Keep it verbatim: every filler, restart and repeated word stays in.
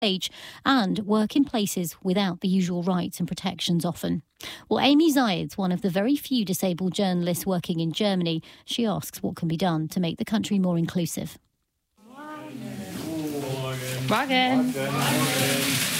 age and work in places without the usual rights and protections often. Well, Amy Zayed's one of the very few disabled journalists working in Germany. She asks what can be done to make the country more inclusive. Morgen. Morgen.